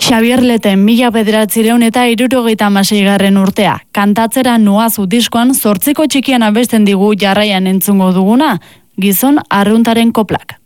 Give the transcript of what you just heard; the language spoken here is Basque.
Xabier Leten 1976 urtea. Kantatzera noazu diskoan 8 txikian abesten digu jarraian entzungo duguna, Gizon arruntaren koplak.